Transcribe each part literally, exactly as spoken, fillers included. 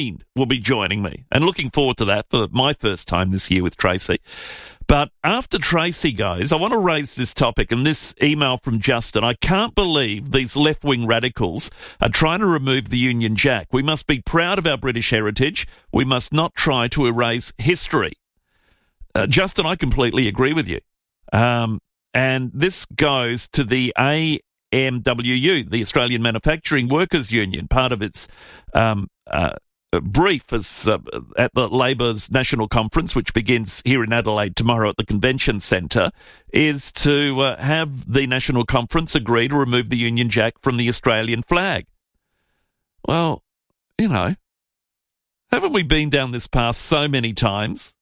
will be joining me, and looking forward to that for my first time this year with Tracy. But after Tracy goes, I want to raise this topic and this email from Justin. I can't believe these left-wing radicals are trying to remove the Union Jack. We must be proud of our British heritage. We must not try to erase history. Uh, Justin, I completely agree with you. Um, and this goes to the A M W U, the Australian Manufacturing Workers Union, part of its um, uh, brief as, uh, at the Labor's National Conference, which begins here in Adelaide tomorrow at the Convention Centre, is to uh, have the National Conference agree to remove the Union Jack from the Australian flag. Well, you know, haven't we been down this path so many times?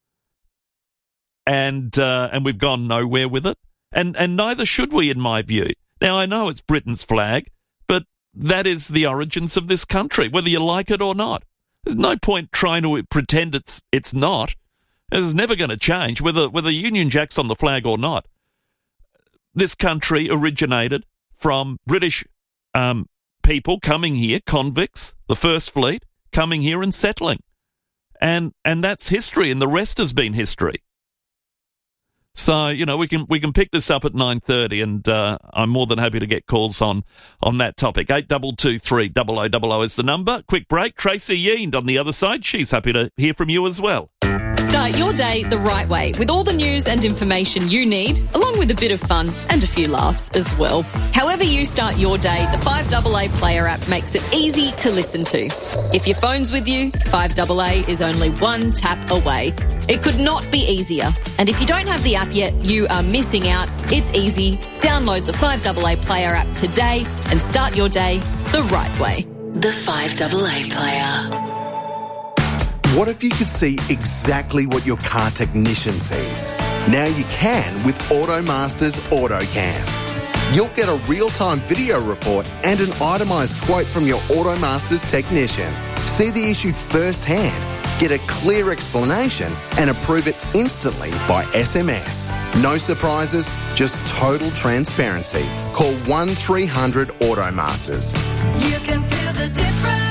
And uh, and we've gone nowhere with it? And, and neither should we, in my view. Now, I know it's Britain's flag, but that is the origins of this country, whether you like it or not. There's no point trying to pretend it's it's not. It's never going to change, whether whether Union Jack's on the flag or not. This country originated from British um, people coming here, convicts, the First Fleet, coming here and settling. And and that's history, and the rest has been history. So, you know, we can we can pick this up at nine thirty, and uh, I'm more than happy to get calls on, on that topic. eight two two three, double oh double oh is the number. Quick break. Tracy Yeend on the other side. She's happy to hear from you as well. Start your day the right way with all the news and information you need, along with a bit of fun and a few laughs as well. However you start your day, the five A A Player app makes it easy to listen to. If your phone's with you, five A A is only one tap away. It could not be easier. And if you don't have the app yet, you are missing out. It's easy. Download the five A A Player app today and start your day the right way. The five A A Player. What if you could see exactly what your car technician sees? Now you can with AutoMaster's AutoCam. You'll get a real-time video report and an itemised quote from your AutoMaster's technician. See the issue firsthand, get a clear explanation and approve it instantly by S M S. No surprises, just total transparency. Call one three hundred AutoMasters. You can feel the difference.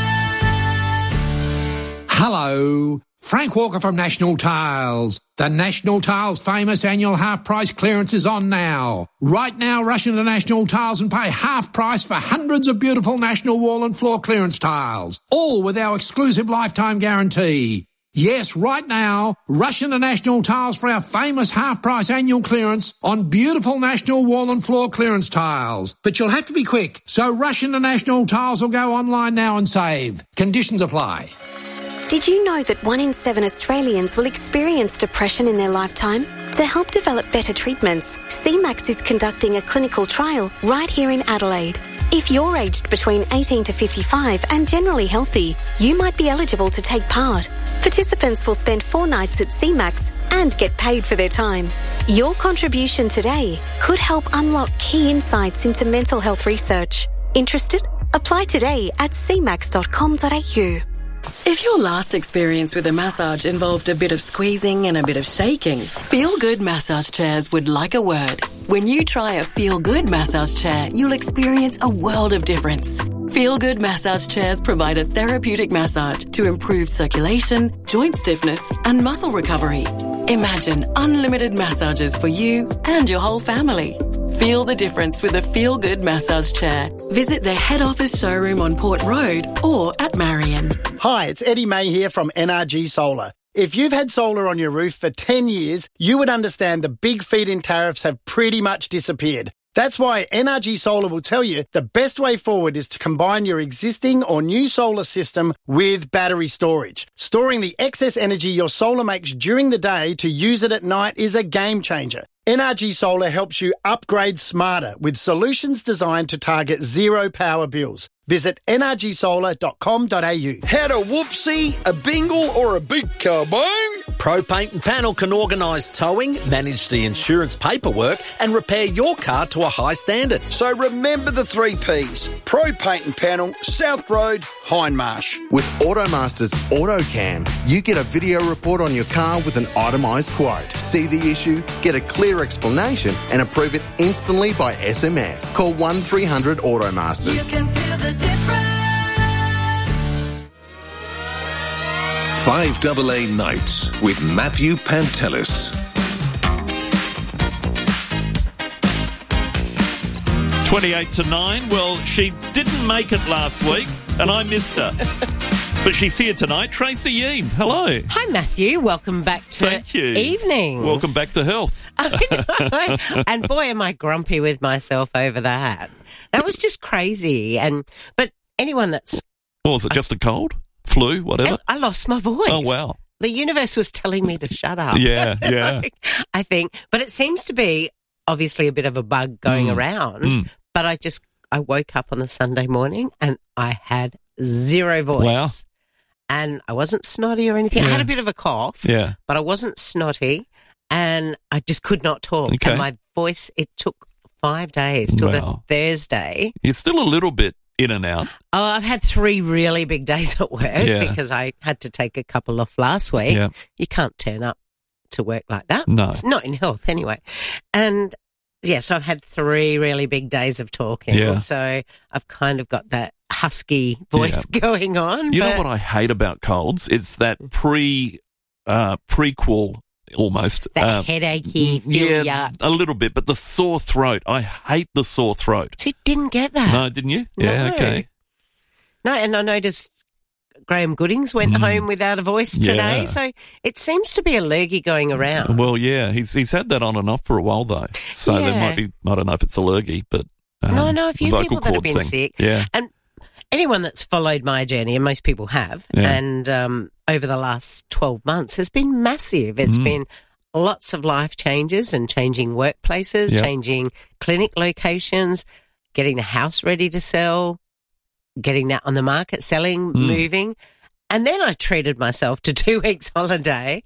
Hello, Frank Walker from National Tiles. The National Tiles famous annual half price clearance is on now. Right now, rush into National Tiles and pay half price for hundreds of beautiful National wall and floor clearance tiles, all with our exclusive lifetime guarantee. Yes, right now, rush into National Tiles for our famous half price annual clearance on beautiful National wall and floor clearance tiles. But you'll have to be quick, so rush into National Tiles or go online now and save. Conditions apply. Did you know that one in seven Australians will experience depression in their lifetime? To help develop better treatments, C MAX is conducting a clinical trial right here in Adelaide. If you're aged between eighteen to fifty-five and generally healthy, you might be eligible to take part. Participants will spend four nights at C MAX and get paid for their time. Your contribution today could help unlock key insights into mental health research. Interested? Apply today at c max dot com dot a u. If your last experience with a massage involved a bit of squeezing and a bit of shaking, Feel Good massage chairs would like a word. When you try a Feel Good massage chair, you'll experience a world of difference. Feel Good massage chairs provide a therapeutic massage to improve circulation, joint stiffness, and muscle recovery. Imagine unlimited massages for you and your whole family. Feel the difference with a Feel Good massage chair. Visit their head office showroom on Port Road or at Marion. Hi, it's Eddie May here from N R G Solar. If you've had solar on your roof for ten years, you would understand the big feed-in tariffs have pretty much disappeared. That's why N R G Solar will tell you the best way forward is to combine your existing or new solar system with battery storage. Storing the excess energy your solar makes during the day to use it at night is a game changer. N R G Solar helps you upgrade smarter with solutions designed to target zero power bills. Visit n r g solar dot com dot a u. Had a whoopsie, a bingle or a big kabong? Pro Paint and Panel can organise towing, manage the insurance paperwork and repair your car to a high standard. So remember the three Ps. Pro Paint and Panel, South Road, Hindmarsh. With AutoMaster's AutoCam, you get a video report on your car with an itemised quote. See the issue, get a clear explanation and approve it instantly by S M S. Call one three hundred AutoMasters. You can feel the difference. five A A Nights with Matthew Pantelis. twenty-eight to nine. Well, she didn't make it last week, and I missed her. But she's here tonight. Tracy Yean, hello. Hi, Matthew. Welcome back to Thank you. Evenings. Welcome back to health. I know. And boy, am I grumpy with myself over that. That was just crazy. And But anyone that's... What was it, just a cold? Flu? Whatever? I, I lost my voice. Oh, wow. The universe was telling me to shut up. Yeah, yeah. I think. But it seems to be obviously a bit of a bug going Mm. around. Mm. But I just... I woke up on the Sunday morning and I had zero voice. Wow. And I wasn't snotty or anything. I Yeah. had a bit of a cough, Yeah. but I wasn't snotty, and I just could not talk. Okay. And my voice, it took five days till Wow. the Thursday. You're still a little bit in and out. Oh, I've had three really big days at work Yeah. because I had to take a couple off last week. Yeah. You can't turn up to work like that. No. It's not in health anyway. And yeah, so I've had three really big days of talking. Yeah. So I've kind of got that husky voice going on. You know but- what I hate about colds? It's that pre, uh, prequel almost. That uh, headachy, feel yeah, yuck. a little bit, but the sore throat. I hate the sore throat. So you didn't get that? No, didn't you? Yeah, No. okay. No, and I noticed Graham Goodings went Mm. home without a voice today, Yeah. so it seems to be a lurgy going around. Well, yeah, he's he's had that on and off for a while though. So there Yeah. might be, I don't know if it's a lurgy, but um, no, I know a few vocal people that have cord been thing. sick. Yeah, And anyone that's followed my journey, and most people have, Yeah. and um, over the last twelve months has been massive. It's Mm. been lots of life changes and changing workplaces, Yeah. changing clinic locations, getting the house ready to sell, getting that on the market, selling, Mm. moving. And then I treated myself to two weeks holiday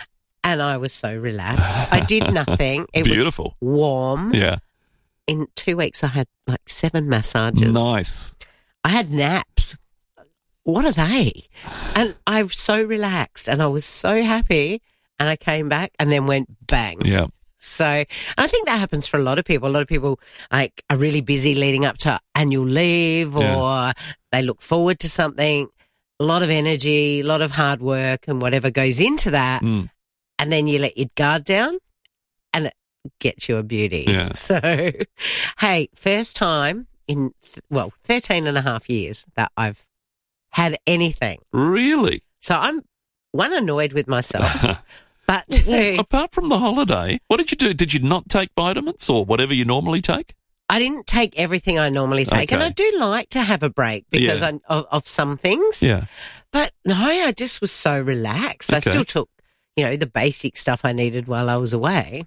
and I was so relaxed. I did nothing. It beautiful. was warm. Yeah, In two weeks I had like seven massages. nice. I had naps. What are they? And I was so relaxed and I was so happy and I came back and then went bang. Yeah, So and I think that happens for a lot of people. A lot of people like are really busy leading up to annual leave or Yeah. they look forward to something. A lot of energy, a lot of hard work and whatever goes into that. Mm. And then you let your guard down and it gets you a beauty. Yeah. So, hey, first time in, th- well, thirteen and a half years that I've had anything. really. So I'm, one, annoyed with myself, but two, Apart from the holiday, what did you do? Did you not take vitamins or whatever you normally take? I didn't take everything I normally take. And Okay. I do like to have a break because Yeah. I, of, of some things. Yeah, But no, I just was so relaxed. I Okay. still took, you know, the basic stuff I needed while I was away.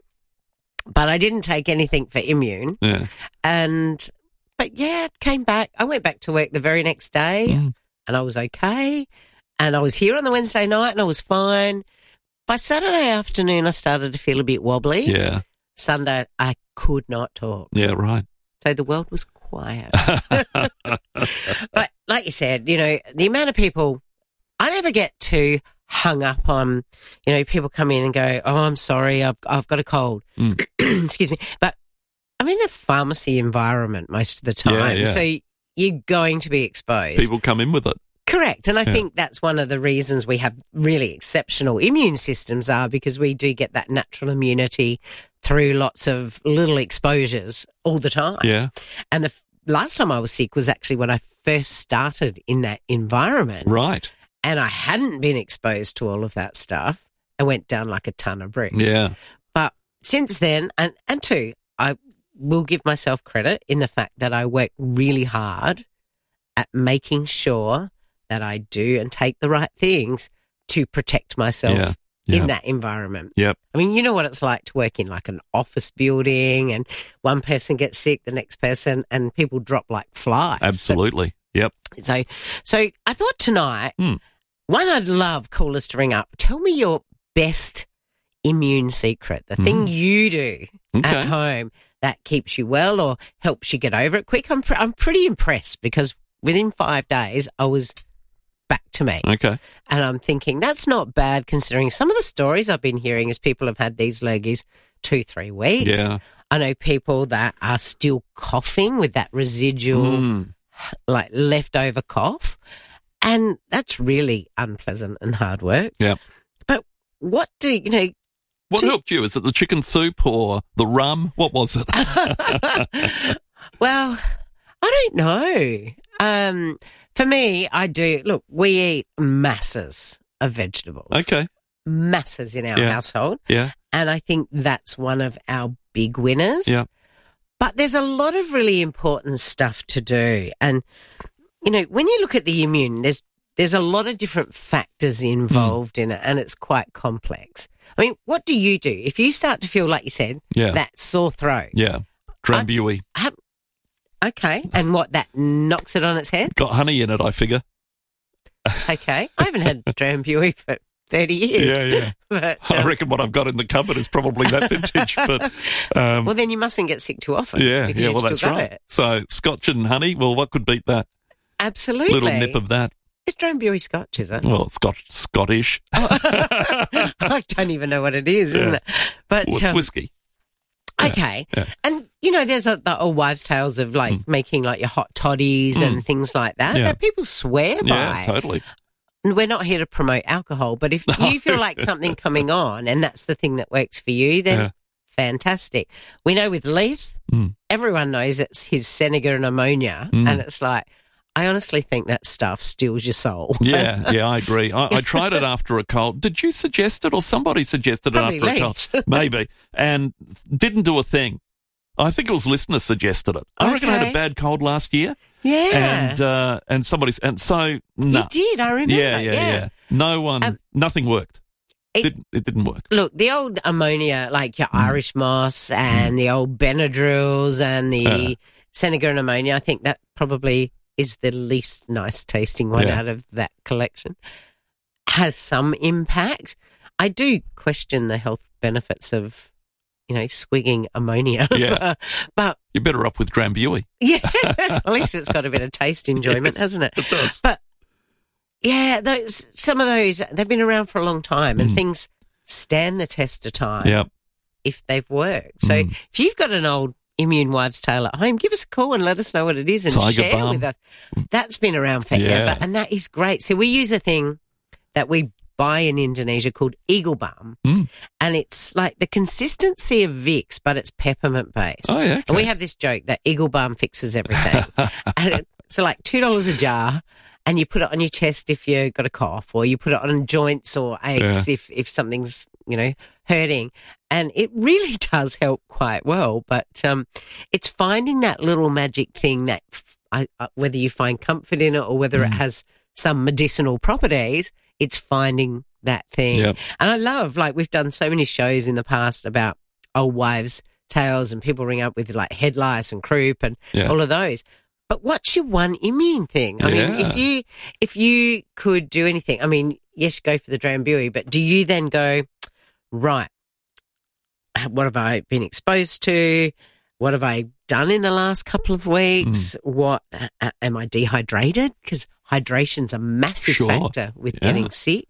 But I didn't take anything for immune. yeah. And, but yeah, it came back. I went back to work the very next day Mm. and I was okay. And I was here on the Wednesday night and I was fine. By Saturday afternoon, I started to feel a bit wobbly. Yeah, Sunday, I could not talk. yeah, right. So the world was quiet. But like you said, you know, the amount of people, I never get too hung up on, you know, people come in and go, oh, I'm sorry, I've, I've got a cold. Mm. Excuse me. But I'm in a pharmacy environment most of the time. Yeah, yeah. So you're going to be exposed. People come in with it. Correct. And I Yeah. think that's one of the reasons we have really exceptional immune systems are because we do get that natural immunity through lots of little exposures all the time. Yeah, And the f- last time I was sick was actually when I first started in that environment. right. And I hadn't been exposed to all of that stuff and went down like a ton of bricks. Yeah, But since then, and, and two, I will give myself credit in the fact that I work really hard at making sure that I do and take the right things to protect myself Yeah. Yeah. in that environment. Yep. I mean, you know what it's like to work in like an office building and one person gets sick, the next person, and people drop like flies. Absolutely. Yep. So, so I thought tonight, Hmm. one I'd love callers to ring up. Tell me your best immune secret, the thing you do Okay. at home that keeps you well or helps you get over it quick. I'm, pr- I'm pretty impressed because within five days I was back to me. Okay. And I'm thinking that's not bad considering some of the stories I've been hearing is people have had these lurgies two, three weeks. Yeah. I know people that are still coughing with that residual, Mm. like leftover cough. And that's really unpleasant and hard work. Yeah. But what do, you know... What do, helped you? Is it the chicken soup or the rum? What was it? Well, I don't know. Um, for me, I do... Look, we eat masses of vegetables. Okay. Masses in our Yeah. household. Yeah. And I think that's one of our big winners. Yeah. But there's a lot of really important stuff to do. And, you know, when you look at the immune, there's there's a lot of different factors involved mm. in it, and it's quite complex. I mean, what do you do? If you start to feel, like you said, yeah. that sore throat. Yeah. Drambuie. I, I, okay. And what, that knocks it on its head? Got honey in it, I figure. Okay. I haven't had Drambuie for thirty years. Yeah, yeah. But, um, I um, reckon what I've got in the cupboard is probably that vintage. But um, well, then you mustn't get sick too often. Yeah, because yeah, you've well, still that's got right. It. So Scotch and honey, well, what could beat that? Absolutely. Little nip of that. It's Drambuie Scotch, is it? Well, it's Scotch, Scottish. I don't even know what it is, isn't Yeah. it? But Well, it's um, whiskey. Okay. Yeah. And, you know, there's a, the old wives' tales of, like, Mm. making, like, your hot toddies Mm. and things like that Yeah. that people swear by. Yeah, totally. And we're not here to promote alcohol, but if you feel like something coming on and that's the thing that works for you, then Yeah. fantastic. We know with Leith, Mm. everyone knows it's his Seneca and ammonia, Mm. and it's like, I honestly think that stuff steals your soul. Yeah, yeah, I agree. I, I tried it after a cold. Did you suggest it or somebody suggested Probably it after Leith. a cold? Maybe. And didn't do a thing. I think it was listeners suggested it. I reckon I had Okay. a bad cold last year. Yeah. And uh, and somebody's and so no. You did, I remember. Yeah, yeah, yeah. No one, Um, nothing worked. it- Didn't, it didn't work. Look, the old ammonia, like your Mm. Irish moss and the old Benadryls and the Uh. Seneca and ammonia, I think that probably is the least nice tasting one Yeah. out of that collection, has some impact. I do question the health benefits of, you know, swigging ammonia. Yeah. But, You're better off with Drambuie. yeah, at least it's got a bit of taste enjoyment, Yes, hasn't it? It does. But, yeah, those some of those, they've been around for a long time and Mm. things stand the test of time. Yep. If they've worked. So Mm. if you've got an old immune wives' tale at home, give us a call and let us know what it is and Tiger share balm. with us. That's been around forever, Yeah. and that is great. So we use a thing that we buy in Indonesia called Eagle Balm, Mm. and it's like the consistency of Vicks, but it's peppermint based. Oh, yeah. And we okay. have this joke that Eagle Balm fixes everything. And it's like two dollars a jar, and you put it on your chest if you've got a cough, or you put it on joints or aches if, if something's, you know, hurting. And it really does help quite well. But um, it's finding that little magic thing that f- I, uh, whether you find comfort in it or whether it Mm. has some medicinal properties, it's finding that thing. Yep. And I love, like, we've done so many shows in the past about old wives' tales, and people ring up with like head lice and croup and Yeah. all of those. But what's your one immune thing? I mean, Yeah. if you if you could do anything, I mean, yes, go for the Drambuie, but do you then go, right, what have I been exposed to? What have I done in the last couple of weeks? Mm. What uh, am I dehydrated? Because hydration's a massive Sure. factor with Yeah. getting sick.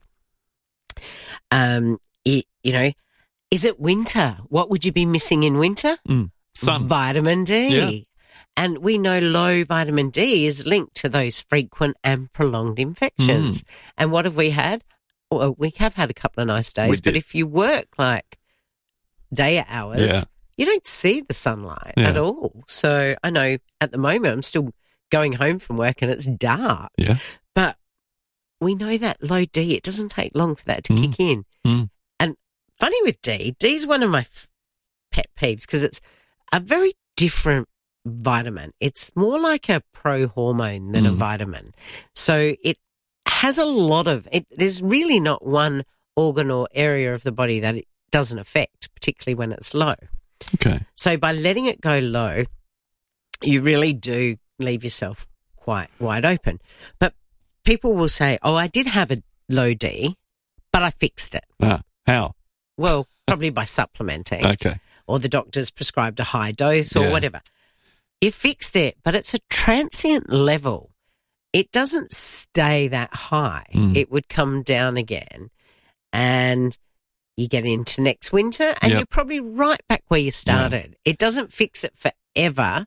Um, it, you know, is it winter? What would you be missing in winter? Mm. Sun. Vitamin D. Yeah. And we know low vitamin D is linked to those frequent and prolonged infections. Mm. And what have we had? Well, we have had a couple of nice days, We but did. if you work like day hours, Yeah. you don't see the sunlight Yeah. at all. So I know at the moment I'm still going home from work and it's dark, Yeah. but we know that low D, it doesn't take long for that to Mm. kick in. Mm. And funny with D, D is one of my f- pet peeves because it's a very different vitamin. It's more like a pro hormone than a Mm. vitamin. So it has a lot of it. There's really not one organ or area of the body that it doesn't affect, particularly when it's low. Okay. So by letting it go low, you really do leave yourself quite wide open. But people will say, oh, I did have a low D, but I fixed it. Ah, how? Well, probably by supplementing. Okay. Or the doctor's prescribed a high dose or Yeah. whatever. You fixed it, but it's a transient level. It doesn't stay that high. Mm. It would come down again. And you get into next winter and Yep. you're probably right back where you started. It doesn't fix it forever,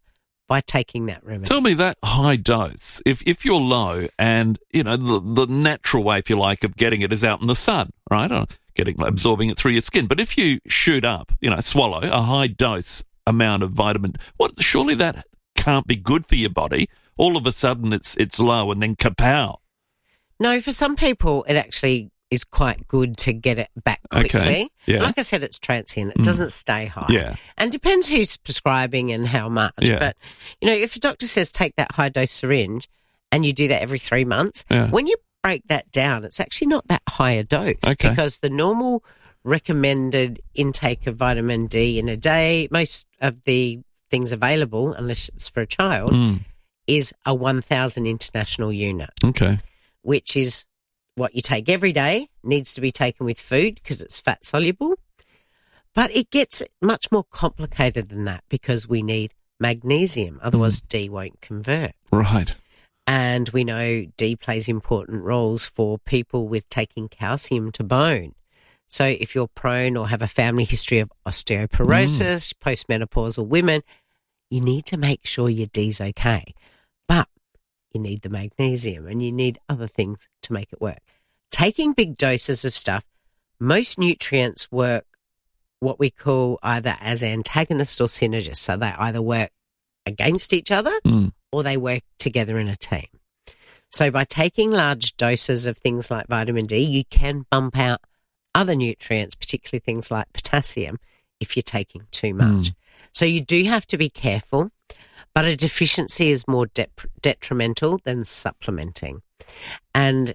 by taking that remedy. Tell me that high dose, if if you're low and, you know, the, the natural way, if you like, of getting it is out in the sun, right? Or getting absorbing it through your skin. But if you shoot up, you know, swallow a high dose amount of vitamin, what surely that can't be good for your body. All of a sudden it's it's low and then kapow. No, for some people it actually is quite good to get it back quickly. Okay. Yeah. Like I said, it's transient. It Mm. doesn't stay high. Yeah. And depends who's prescribing and how much. Yeah. But, you know, if a doctor says take that high dose syringe and you do that every three months, Yeah. when you break that down, it's actually not that high a dose. Okay. Because the normal recommended intake of vitamin D in a day, most of the things available, unless it's for a child, Mm. is a one thousand international unit, Okay. which is what you take every day, needs to be taken with food because it's fat soluble. But it gets much more complicated than that because we need magnesium. Otherwise, D won't convert. Right. And we know D plays important roles for people with taking calcium to bone. So if you're prone or have a family history of osteoporosis, postmenopausal women, you need to make sure your D's okay. But you need the magnesium and you need other things to make it work. Taking big doses of stuff, most nutrients work what we call either as antagonists or synergists. So they either work against each other Mm. or they work together in a team. So by taking large doses of things like vitamin D, you can bump out other nutrients, particularly things like potassium, if you're taking too much. Mm. So you do have to be careful, but a deficiency is more de- detrimental than supplementing. And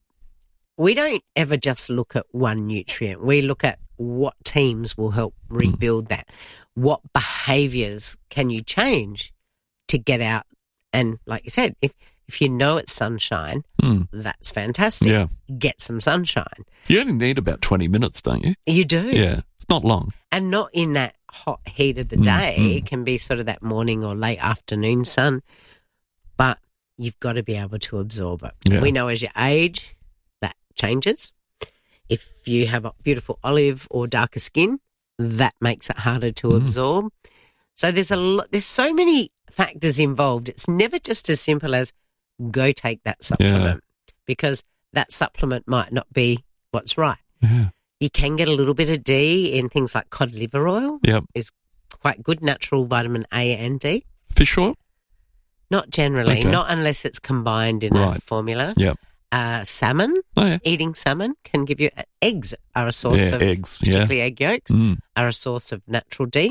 we don't ever just look at one nutrient. We look at what teams will help rebuild that. What behaviours can you change to get out? And like you said, if if you know it's sunshine, Mm. that's fantastic. Yeah. Get some sunshine. You only need about twenty minutes, don't you? You do. Yeah. It's not long. And not in that hot heat of the Mm, day. mm. It can be sort of that morning or late afternoon sun. But you've got to be able to absorb it. Yeah. We know as you age, that changes. If you have a beautiful olive or darker skin, that makes it harder to Mm. absorb. So there's a lot, there's so many factors involved. It's never just as simple as go take that supplement because that supplement might not be what's right. Yeah. You can get a little bit of D in things like cod liver oil. Yep. Is quite good natural vitamin A and D. Fish oil? Not generally, Okay. not unless it's combined in a Right. formula. Yep. Uh, salmon, Oh, yeah. eating salmon can give you, eggs are a source Yeah, of, eggs, yeah. particularly egg yolks, Mm. are a source of natural D.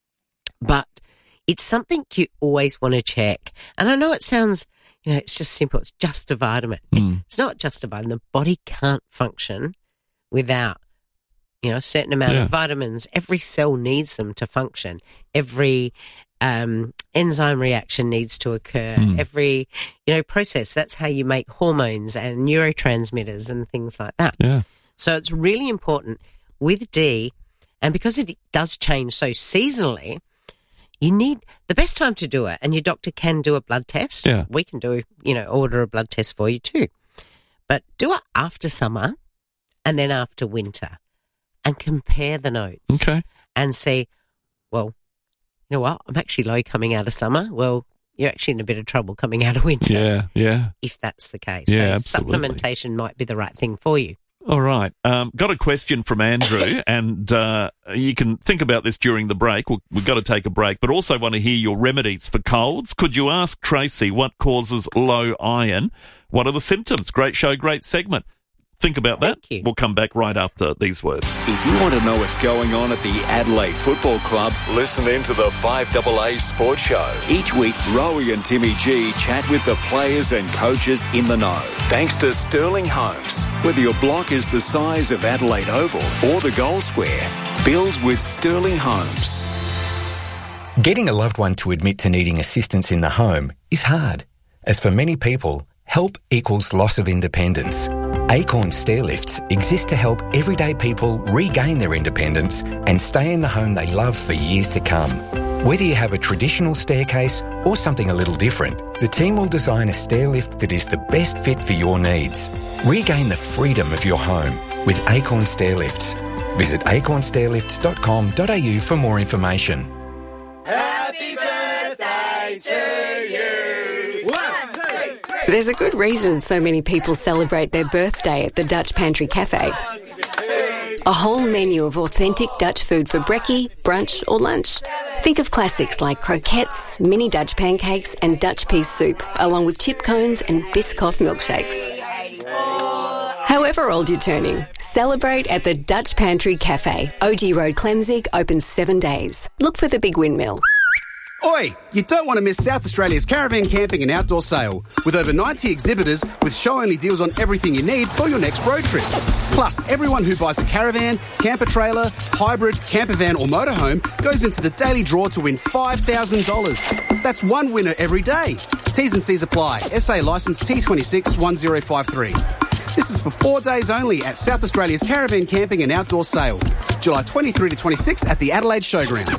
But it's something you always want to check. And I know it sounds, you know, it's just simple. It's just a vitamin. Mm. It's not just a vitamin. The body can't function without, you know, a certain amount Yeah. of vitamins. Every cell needs them to function. Every um, enzyme reaction needs to occur. Mm. Every, you know, process. That's how you make hormones and neurotransmitters and things like that. Yeah. So it's really important with D, and because it does change so seasonally, you need the best time to do it, and your doctor can do a blood test. Yeah. We can do, you know, order a blood test for you too. But do it after summer and then after winter and compare the notes. Okay. And see, well, you know what, I'm actually low coming out of summer. Well, you're actually in a bit of trouble coming out of winter. Yeah, yeah. If that's the case. Yeah, so absolutely. supplementation might be the right thing for you. All right. Um, got a question from Andrew, and uh, you can think about this during the break. We'll, we've got to take a break, but also want to hear your remedies for colds. Could you ask Tracy what causes low iron? What are the symptoms? Great show, great segment. Think about that. Thank you. We'll come back right after these words. If you want to know what's going on at the Adelaide Football Club, listen in to the five A A Sports Show. Each week, Rowie and Timmy G chat with the players and coaches in the know. Thanks to Sterling Homes. Whether your block is the size of Adelaide Oval or the Gold Square, build with Sterling Homes. Getting a loved one to admit to needing assistance in the home is hard, as for many people, help equals loss of independence. Acorn Stairlifts exist to help everyday people regain their independence and stay in the home they love for years to come. Whether you have a traditional staircase or something a little different, the team will design a stairlift that is the best fit for your needs. Regain the freedom of your home with Acorn Stairlifts. Visit acorn stairlifts dot com dot a u for more information. Happy birthday birthday to you. One, two, three. There's a good reason so many people celebrate their birthday at the Dutch Pantry Cafe. A whole menu of authentic Dutch food for brekkie, brunch or lunch. Think of classics like croquettes, mini Dutch pancakes and Dutch pea soup, along with chip cones and Biscoff milkshakes. However old you're turning, celebrate at the Dutch Pantry Cafe. O G Road, Clemzig, open seven days. Look for the big windmill. Oi! You don't want to miss South Australia's caravan camping and outdoor sale. With over ninety exhibitors with show-only deals on everything you need for your next road trip. Plus, everyone who buys a caravan, camper trailer, hybrid, camper van or motorhome goes into the daily draw to win five thousand dollars. That's one winner every day. T's and C's apply. S A licence T two six one zero five three. This is for four days only at South Australia's caravan camping and outdoor sale. July twenty-third to twenty-sixth at the Adelaide Showground.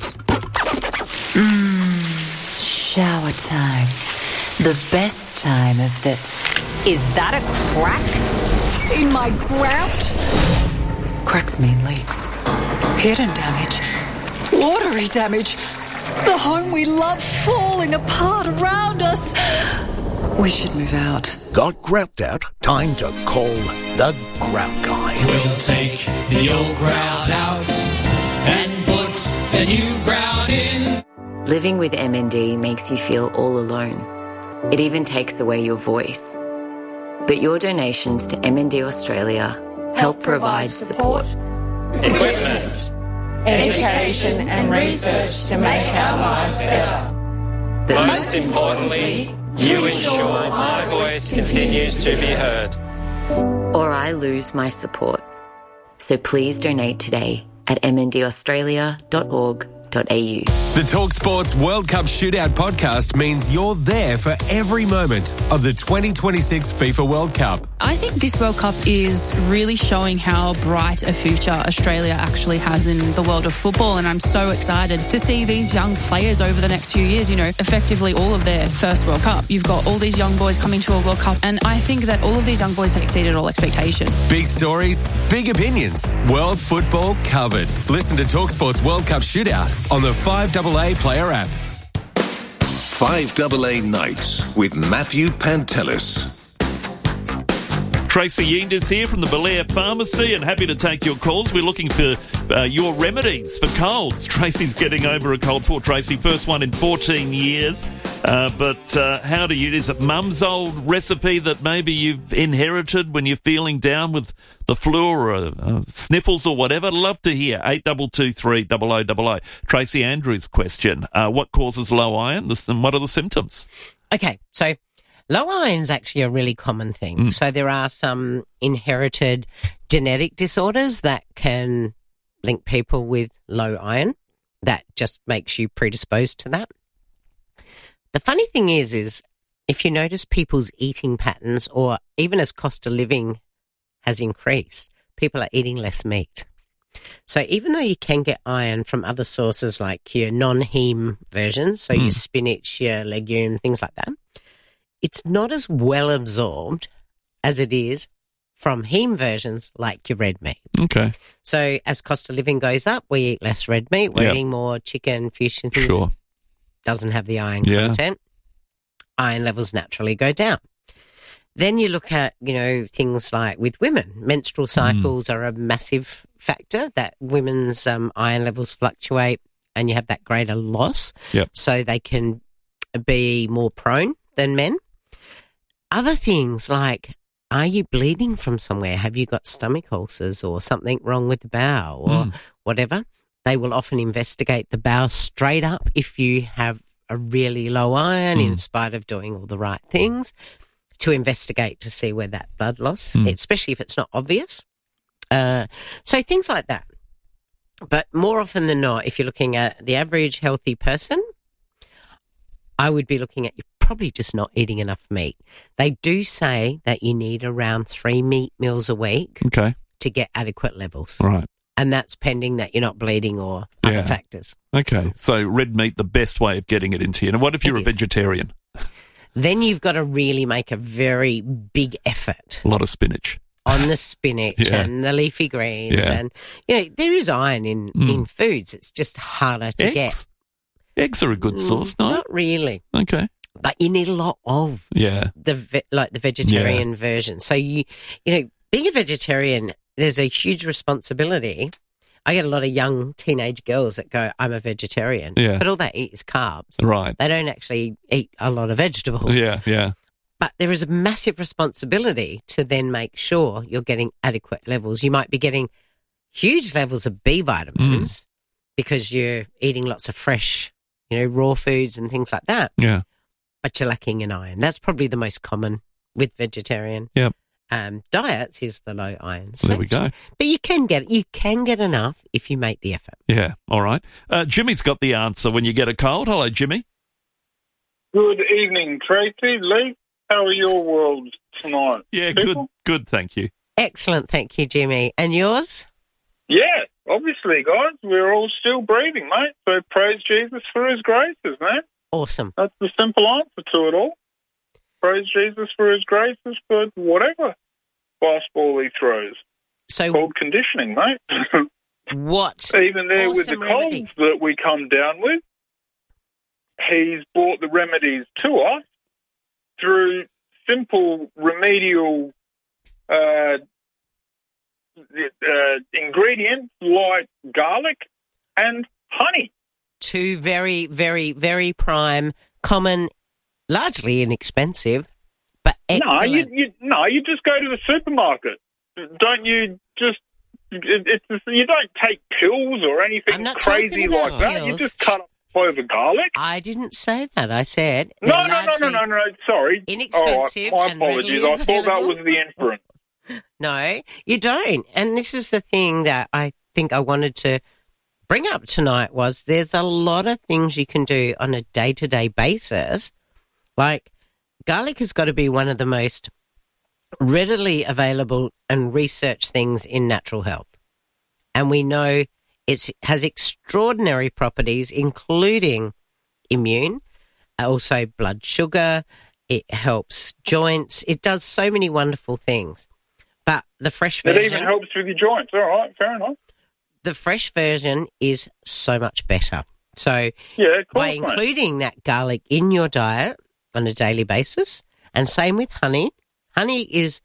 Shower time. The best time of the... Is that a crack in my grout? Cracks mean leaks. Hidden damage. Watery damage. The home we love falling apart around us. We should move out. Got grout out? Time to call the Grout Guy. We'll take the old grout out and put the new grout in. Living with M N D makes you feel all alone. It even takes away your voice. But your donations to M N D Australia help, help provide support. Equipment, education and research to make our lives better. But most importantly, you ensure my voice continues to be heard. Or I lose my support. So please donate today at m n d australia dot org dot a u. The TalkSports World Cup Shootout podcast means you're there for every moment of the twenty twenty-six FIFA World Cup. I think this World Cup is really showing how bright a future Australia actually has in the world of football, and I'm so excited to see these young players over the next few years, you know, effectively all of their first World Cup. You've got all these young boys coming to a World Cup, and I think that all of these young boys have exceeded all expectation. Big stories, big opinions, world football covered. Listen to TalkSports World Cup Shootout on the five A A Player app. five A A Nights with Matthew Pantelis. Tracy Yinders here from the Belair Pharmacy, and happy to take your calls. We're looking for uh, your remedies for colds. Tracy's getting over a cold. Poor Tracy, first one in fourteen years. Uh, but uh, how do you... Is it mum's old recipe that maybe you've inherited when you're feeling down with the flu or uh, uh, sniffles or whatever? Love to hear. eight two two three, double oh double oh. Tracy Andrews' question. Uh, what causes low iron and what are the symptoms? Okay, so... low iron is actually a really common thing. Mm. So there are some inherited genetic disorders that can link people with low iron. That just makes you predisposed to that. The funny thing is, is if you notice people's eating patterns, or even as cost of living has increased, people are eating less meat. So even though you can get iron from other sources like your non-heme versions, so mm. your spinach, your legume, things like that, it's not as well absorbed as it is from heme versions like your red meat. Okay. So as cost of living goes up, we eat less red meat. We're yep. eating more chicken, fish and things. Sure. Doesn't have the iron yeah. content. Iron levels naturally go down. Then you look at, you know, things like with women, menstrual cycles mm. are a massive factor that women's um, iron levels fluctuate, and you have that greater loss. Yep. So they can be more prone than men. Other things like, are you bleeding from somewhere? Have you got stomach ulcers or something wrong with the bowel or mm. whatever? They will often investigate the bowel straight up if you have a really low iron mm. in spite of doing all the right things, to investigate to see where that blood loss, mm. especially if it's not obvious. Uh, so things like that. But more often than not, if you're looking at the average healthy person, I would be looking at you probably just not eating enough meat. They do say that you need around three meat meals a week okay. to get adequate levels. Right. And that's pending that you're not bleeding or other yeah. factors. Okay. So red meat, the best way of getting it into you. And what if you're it a vegetarian? Then you've got to really make a very big effort. A lot of spinach. On the spinach yeah. and the leafy greens. Yeah. And, you know, there is iron in, mm. in foods. It's just harder to Eggs. get. Eggs are a good source, no? Not really. Okay. But you need a lot of Yeah. the ve- like the vegetarian version. So you you know, being a vegetarian, there's a huge responsibility. I get a lot of young teenage girls that go, I'm a vegetarian. Yeah. But all they eat is carbs. Right. They don't actually eat a lot of vegetables. Yeah, yeah. But there is a massive responsibility to then make sure you're getting adequate levels. You might be getting huge levels of B vitamins Mm. because you're eating lots of fresh, you know, raw foods and things like that. Yeah. But you're lacking in iron. That's probably the most common with vegetarian Yep. um, diets is the low iron. There we go. But you can get you can get enough if you make the effort. Yeah, all right. Uh, Jimmy's got the answer when you get a cold. Hello, Jimmy. Good evening, Tracy, Lee. How are your worlds tonight? Yeah, people? good, good, thank you. Excellent, thank you, Jimmy. And yours? Yeah, obviously, guys, we're all still breathing, mate. So praise Jesus for his graces, man. Awesome. That's the simple answer to it all. Praise Jesus for his graces for whatever fastball he throws. So called conditioning, mate. What? Even there with the awesome remedy. colds that we come down with, he's brought the remedies to us through simple remedial uh, uh, ingredients like garlic and honey. Two very, very, very prime, common, largely inexpensive, but excellent. No, you, you no, you just go to the supermarket. Don't you just? It, it's just, you don't take pills or anything crazy like that. You pills. just cut up a clove of garlic. I didn't say that. I said No, they're no, no, no, no, no. Sorry, inexpensive All right, and my apologies. readily I thought that available. was the inference. No, you don't. And this is the thing that I think I wanted to bring up tonight was there's a lot of things you can do on a day-to-day basis. Like garlic has got to be one of the most readily available and researched things in natural health. And we know it has extraordinary properties, including immune, also blood sugar. It helps joints. It does so many wonderful things. But the fresh version... It even helps with your joints. All right, fair enough. The fresh version is so much better. So yeah, of course, by mate. including that garlic in your diet on a daily basis, and same with honey, honey is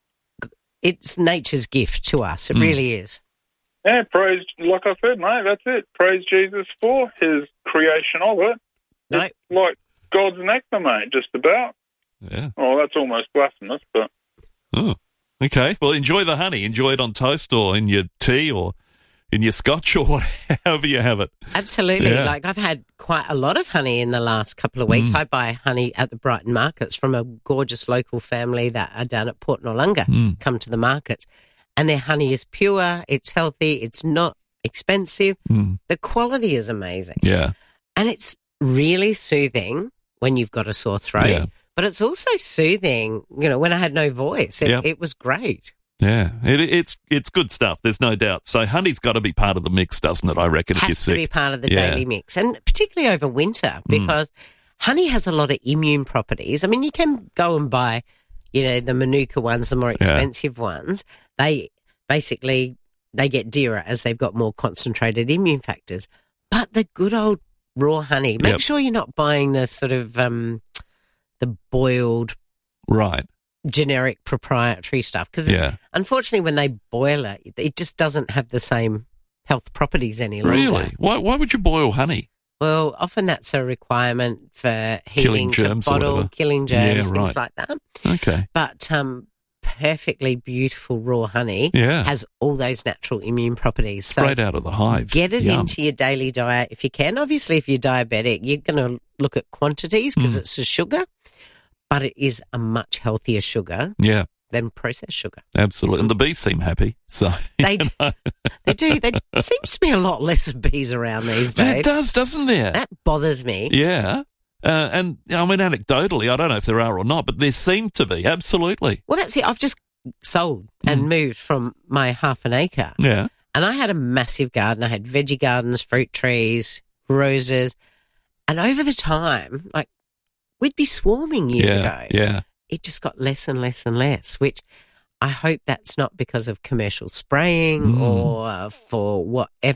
it's nature's gift to us. It Mm. really is. Yeah, praise, like I said, mate, that's it. Praise Jesus for his creation of it. No. It's like God's nectar, mate, just about. Yeah. Oh, that's almost blasphemous, but... Oh, okay. Well, enjoy the honey. Enjoy it on toast or in your tea or in your scotch or however you have it. Absolutely. Yeah. Like I've had quite a lot of honey in the last couple of weeks. Mm. I buy honey at the Brighton markets from a gorgeous local family that are down at Port Noarlunga, Mm. come to the markets. And their honey is pure, it's healthy, it's not expensive. Mm. The quality is amazing. Yeah. And it's really soothing when you've got a sore throat. Yeah. But it's also soothing, you know, when I had no voice. It, Yep. it was great. Yeah, it, it's it's good stuff. There's no doubt. So honey's got to be part of the mix, doesn't it? I reckon. if you're Has to sick. be part of the Yeah. daily mix, and particularly over winter because honey has a lot of immune properties. I mean, you can go and buy, you know, the Manuka ones, the more expensive ones. They basically they get dearer as they've got more concentrated immune factors. But the good old raw honey, make Yep. sure you're not buying the sort of um, the boiled Right. generic proprietary stuff because Yeah. unfortunately when they boil it, it just doesn't have the same health properties any longer. Really? Why Why would you boil honey? Well, often that's a requirement for Killing heating germs to or bottle, whatever. killing germs, Yeah, things right. like that. Okay. But um, perfectly beautiful raw honey Yeah. has all those natural immune properties. So Straight out of the hive. get it Yum. into your daily diet if you can. Obviously, if you're diabetic, you're going to look at quantities because Mm. it's a sugar, but it is a much healthier sugar Yeah. than processed sugar. Absolutely. And the bees seem happy. So They you do. know. They do. There seems to be a lot less of bees around these days. There does, doesn't there? That bothers me. Yeah. Uh, and I mean, anecdotally, I don't know if there are or not, but there seem to be. Absolutely. Well, that's it. I've just sold and Mm. moved from my half an acre. Yeah. And I had a massive garden. I had veggie gardens, fruit trees, roses. And over the time, like, we'd be swarming years yeah. ago. Yeah. It just got less and less and less, which I hope that's not because of commercial spraying Mm. or uh, for whatever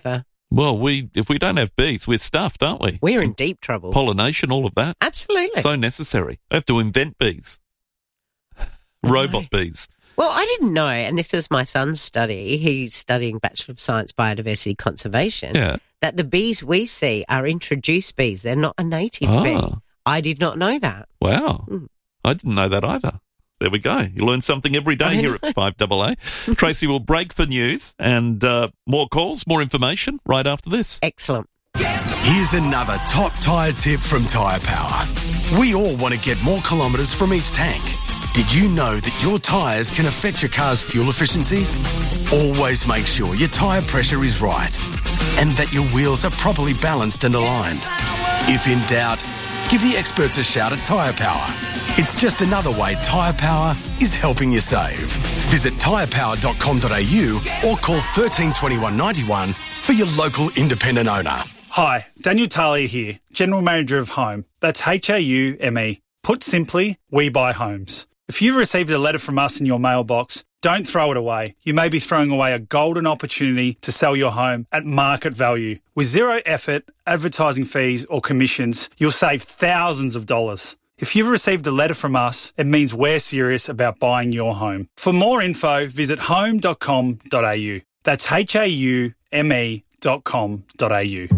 Well, we if we don't have bees, we're stuffed, aren't we? We're in deep trouble. Pollination, all of that. Absolutely. So necessary. I have to invent bees. Robot bees. Well, I didn't know, and this is my son's study. He's studying Bachelor of Science Biodiversity Conservation. Yeah. That the bees we see are introduced bees. They're not a native Ah. bee. I did not know that. Wow. Mm. I didn't know that either. There we go. You learn something every day I here know. at five double A. Tracy will break for news and uh, more calls, more information right after this. Excellent. Here's another top tyre tip from Tyre Power. We all want to get more kilometres from each tank. Did you know that your tyres can affect your car's fuel efficiency? Always make sure your tyre pressure is right and that your wheels are properly balanced and aligned. If in doubt, give the experts a shout at Tyre Power. It's just another way Tyre Power is helping you save. Visit tyre power dot com dot a u or call thirteen twenty-one ninety-one for your local independent owner. Hi, Daniel Talia here, General Manager of Home. That's H A U M E. Put simply, we buy homes. If you've received a letter from us in your mailbox, don't throw it away. You may be throwing away a golden opportunity to sell your home at market value. With zero effort, advertising fees or commissions, you'll save thousands of dollars. If you've received a letter from us, it means we're serious about buying your home. For more info, visit home dot com dot a u. That's H A U M E dot com dot a u.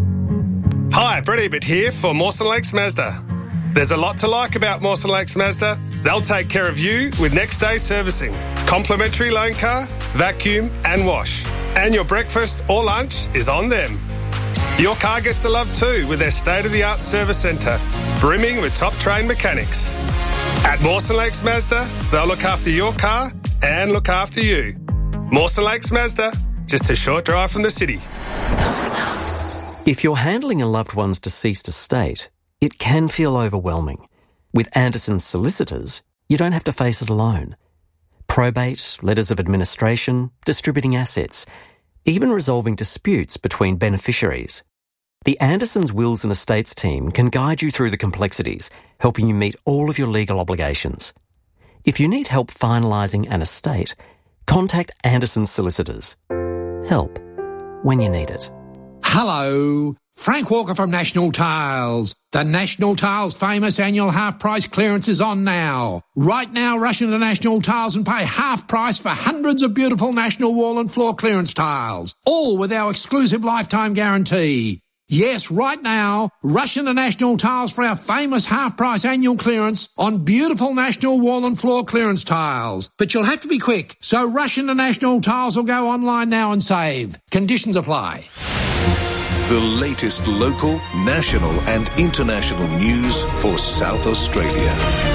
Hi, Brett Ebert here for Mawson Lakes Mazda. There's a lot to like about Mawson Lakes Mazda. They'll take care of you with next day servicing, complimentary loan car, vacuum and wash. And your breakfast or lunch is on them. Your car gets the love too with their state-of-the-art service centre, brimming with top-trained mechanics. At Mawson Lakes Mazda, they'll look after your car and look after you. Mawson Lakes Mazda, just a short drive from the city. If you're handling a loved one's deceased estate, it can feel overwhelming. With Anderson's solicitors, you don't have to face it alone. Probate, letters of administration, distributing assets, even resolving disputes between beneficiaries. The Anderson's Wills and Estates team can guide you through the complexities, helping you meet all of your legal obligations. If you need help finalising an estate, contact Anderson's solicitors. Help when you need it. Hello, Frank Walker from National Tiles. The National Tiles famous annual half price clearance is on now. Right now, rush into National Tiles and pay half price for hundreds of beautiful National wall and floor clearance tiles, all with our exclusive lifetime guarantee. Yes, right now, rush into National Tiles for our famous half price annual clearance on beautiful National wall and floor clearance tiles. But you'll have to be quick, so rush into National Tiles or go online now and save. Conditions apply. The latest local, national and international news for South Australia.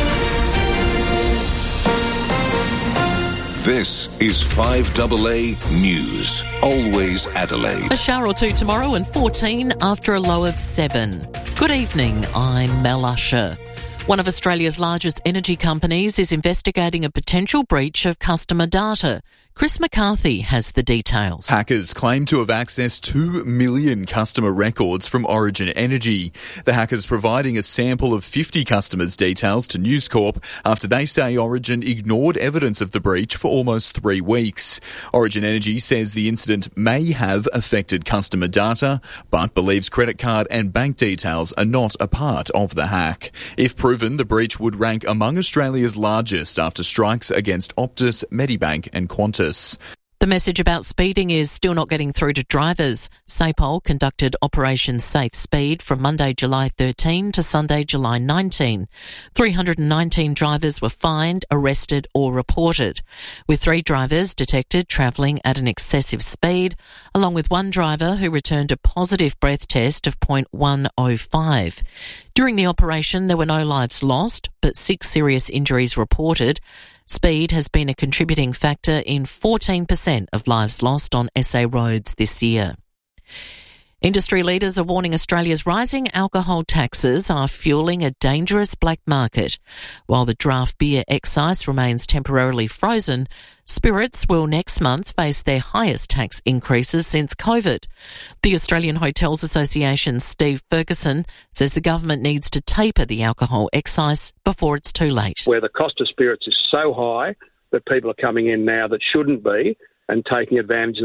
This is five double A News. Always Adelaide. A shower or two tomorrow and fourteen after a low of seven. Good evening, I'm Mel Usher. One of Australia's largest energy companies is investigating a potential breach of customer data. Chris McCarthy has the details. Hackers claim to have accessed two million customer records from Origin Energy. The hackers providing a sample of fifty customers' details to News Corp after they say Origin ignored evidence of the breach for almost three weeks. Origin Energy says the incident may have affected customer data, but believes credit card and bank details are not a part of the hack. If proven, the breach would rank among Australia's largest after strikes against Optus, Medibank and Qantas. The message about speeding is still not getting through to drivers. SAPOL conducted Operation Safe Speed from Monday, July thirteenth to Sunday, July nineteenth. three hundred nineteen drivers were fined, arrested or reported, with three drivers detected travelling at an excessive speed, along with one driver who returned a positive breath test of zero point one oh five. During the operation, there were no lives lost, but six serious injuries reported. Speed has been a contributing factor in fourteen percent of lives lost on S A roads this year. Industry leaders are warning Australia's rising alcohol taxes are fueling a dangerous black market. While the draft beer excise remains temporarily frozen, spirits will next month face their highest tax increases since COVID. The Australian Hotels Association's Steve Ferguson says the government needs to taper the alcohol excise before it's too late. Where the cost of spirits is so high that people are coming in now that shouldn't be and taking advantage of that.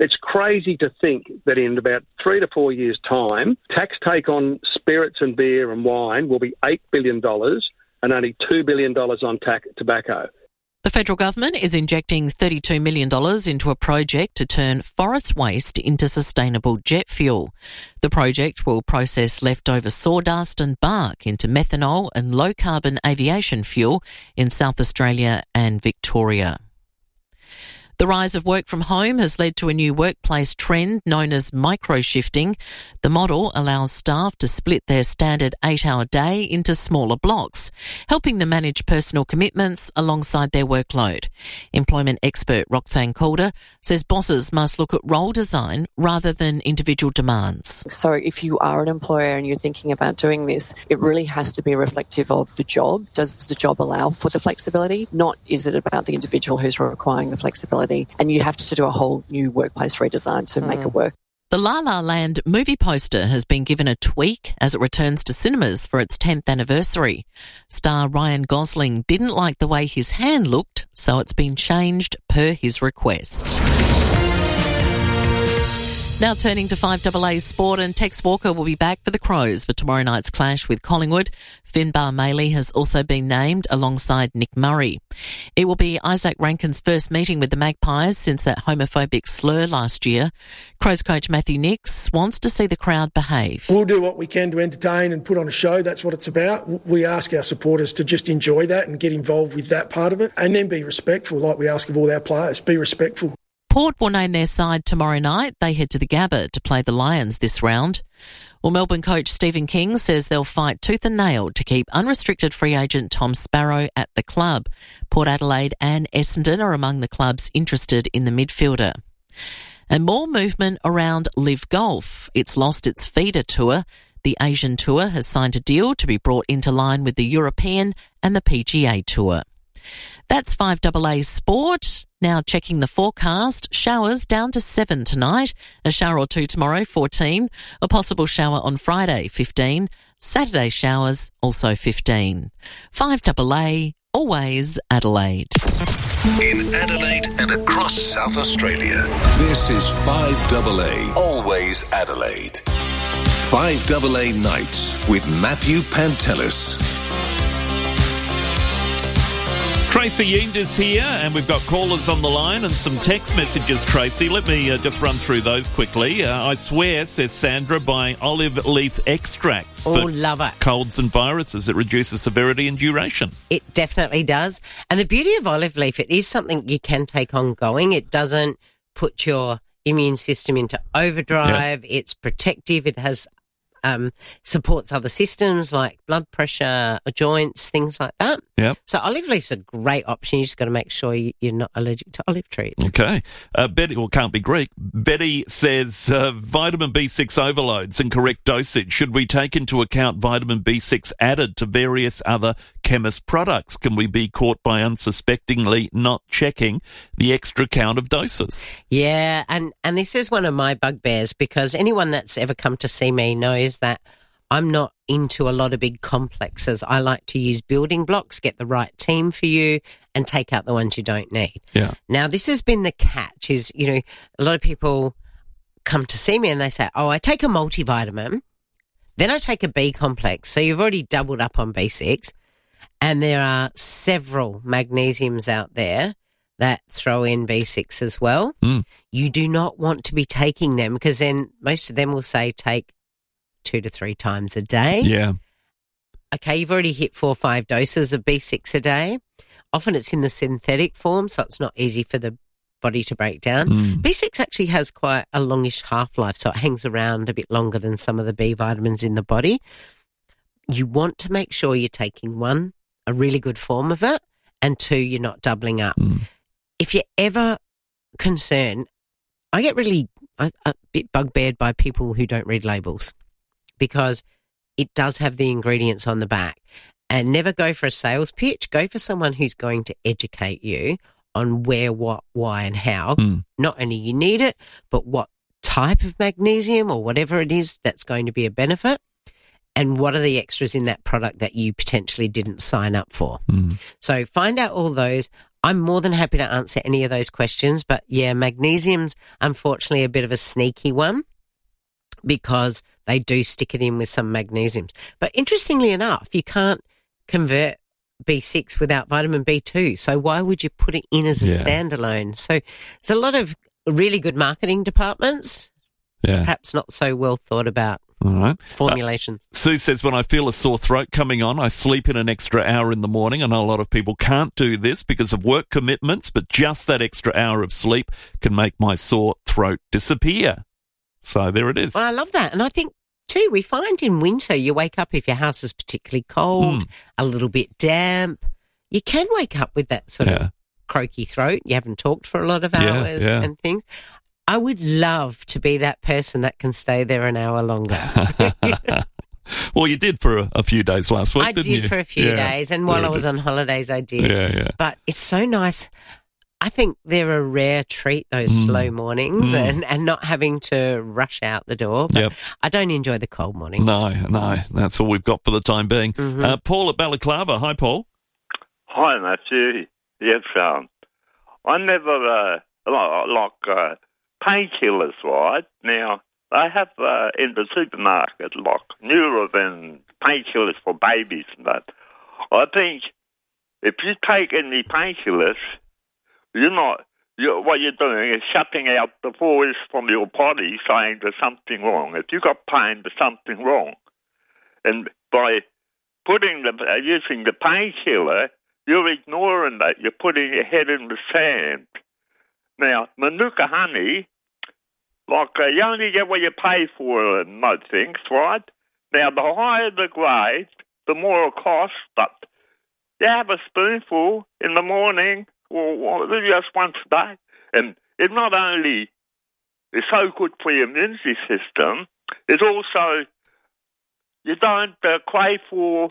It's crazy to think that in about three to four years' time, tax take on spirits and beer and wine will be eight billion dollars and only two billion dollars on tac- tobacco. The federal government is injecting thirty-two million dollars into a project to turn forest waste into sustainable jet fuel. The project will process leftover sawdust and bark into methanol and low-carbon aviation fuel in South Australia and Victoria. The rise of work from home has led to a new workplace trend known as micro-shifting. The model allows staff to split their standard eight-hour day into smaller blocks, helping them manage personal commitments alongside their workload. Employment expert Roxanne Calder says bosses must look at role design rather than individual demands. So if you are an employer and you're thinking about doing this, it really has to be reflective of the job. Does the job allow for the flexibility? Not is it about the individual who's requiring the flexibility? And you have to do a whole new workplace redesign to mm. make it work. The La La Land movie poster has been given a tweak as it returns to cinemas for its tenth anniversary. Star Ryan Gosling didn't like the way his hand looked, so it's been changed per his request. Now turning to five A A Sport, and Tex Walker will be back for the Crows for tomorrow night's clash with Collingwood. Finbar Maley has also been named alongside Nick Murray. It will be Isaac Rankin's first meeting with the Magpies since that homophobic slur last year. Crows coach Matthew Nicks wants to see the crowd behave. We'll do what we can to entertain and put on a show. That's what it's about. We ask our supporters to just enjoy that and get involved with that part of it, and then be respectful like we ask of all our players. Be respectful. Port will name their side tomorrow night. They head to the Gabba to play the Lions this round. Well, Melbourne coach Stephen King says they'll fight tooth and nail to keep unrestricted free agent Tom Sparrow at the club. Port Adelaide and Essendon are among the clubs interested in the midfielder. And more movement around Live Golf. It's lost its feeder tour. The Asian Tour has signed a deal to be brought into line with the European and the P G A Tour. That's five A A Sport. Now checking the forecast. Showers down to seven tonight. A shower or two tomorrow, fourteen. A possible shower on Friday, fifteen. Saturday showers, also fifteen. five A A, always Adelaide. In Adelaide and across South Australia, this is five A A, always Adelaide. five A A Nights with Matthew Pantelis. Tracy Eend is here, and we've got callers on the line and some text messages, Tracy. Let me uh, just run through those quickly. Uh, I swear, says Sandra, by olive leaf extract. Oh, love it. Colds and viruses. It reduces severity and duration. It definitely does. And the beauty of olive leaf, it is something you can take ongoing. It doesn't put your immune system into overdrive. Yep. It's protective. It has Um, supports other systems like blood pressure, joints, things like that. Yep. So olive leaf's a great option. You just got to make sure you're not allergic to olive trees. Okay. Uh, Betty, well, can't be Greek. Betty says uh, vitamin B six overloads and correct dosage. Should we take into account vitamin B six added to various other chemist products? Can we be caught by unsuspectingly not checking the extra count of doses? Yeah, and, and this is one of my bugbears, because anyone that's ever come to see me knows that I'm not into a lot of big complexes. I like to use building blocks, get the right team for you, and take out the ones you don't need. Yeah. Now, this has been the catch is, you know, a lot of people come to see me and they say, oh, I take a multivitamin, then I take a B complex. So you've already doubled up on B six. And there are several magnesiums out there that throw in B six as well. Mm. You do not want to be taking them, because then most of them will say take two to three times a day. Yeah. Okay, you've already hit four or five doses of B six a day. Often it's in the synthetic form, so it's not easy for the body to break down. Mm. B six actually has quite a longish half-life, so it hangs around a bit longer than some of the B vitamins in the body. You want to make sure you're taking one, a really good form of it, and two, you're not doubling up. Mm. If you're ever concerned, I get really a, a bit bugbeared by people who don't read labels, because it does have the ingredients on the back. And never go for a sales pitch. Go for someone who's going to educate you on where, what, why, and how. Mm. Not only you need it, but what type of magnesium or whatever it is that's going to be a benefit, and what are the extras in that product that you potentially didn't sign up for. Mm. So find out all those. I'm more than happy to answer any of those questions. But, yeah, magnesium's unfortunately a bit of a sneaky one because they do stick it in with some magnesiums. But interestingly enough, you can't convert B six without vitamin B two. So why would you put it in as a Yeah. standalone? So there's a lot of really good marketing departments, Yeah. perhaps not so well thought about All right. formulations. Uh, Sue says, when I feel a sore throat coming on, I sleep in an extra hour in the morning. I know a lot of people can't do this because of work commitments, but just that extra hour of sleep can make my sore throat disappear. So there it is. Well, I love that. And I think, too, we find in winter you wake up if your house is particularly cold, Mm. a little bit damp. You can wake up with that sort Yeah. of croaky throat. You haven't talked for a lot of Yeah, hours yeah. and things. I would love to be that person that can stay there an hour longer. Well, you did for a, a few days last week, I didn't did you? for a few Yeah. days, and while There I it was is. on holidays, I did. Yeah, yeah. But it's so nice. I think they're a rare treat, those Mm. slow mornings, Mm. and, and not having to rush out the door. But Yep. I don't enjoy the cold mornings. No, no, that's all we've got for the time being. Mhm. Uh, Paul at Balaclava. Hi, Paul. Hi, Matthew. Yes, um, I never, uh, like, like uh, painkillers, right? Now, they have uh, in the supermarket, like, Neurovin painkillers for babies and that. I think if you take any painkillers, you're not, you're, what you're doing is shutting out the voice from your body saying there's something wrong. If you've got pain, there's something wrong. And by putting the, uh, using the painkiller, you're ignoring that. You're putting your head in the sand. Now, Manuka honey, like, uh, you only get what you pay for in most things, right? Now, the higher the grade, the more it costs, but you have a spoonful in the morning, or, or just once a day, and it not only is so good for your immunity system, it also, you don't uh, crave for,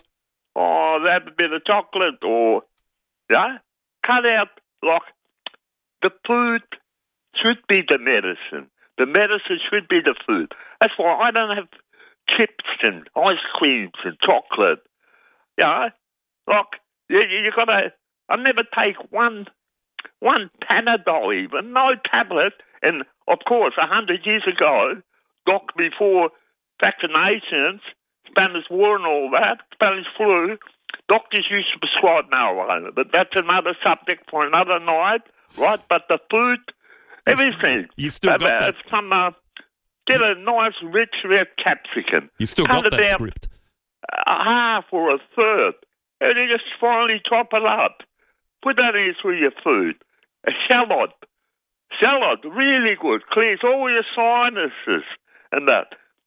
or have a bit of chocolate, or, yeah, cut out, like, the food should be the medicine. The medicine should be the food. That's why I don't have chips and ice creams and chocolate. Yeah, like, you, you got to, I never take one, one Panadol even, no tablet. And, of course, a hundred years ago, doc before vaccinations, Spanish War and all that, Spanish flu, doctors used to prescribe marijuana, but that's another subject for another night, right? But the food, everything. You still got uh, that. Some, uh, get a nice rich red capsicum. You still Cut got that about script. a half or a third, and you just finally chop it up. Put that into your food. A shallot. Shallot, really good. Clears all your sinuses and that.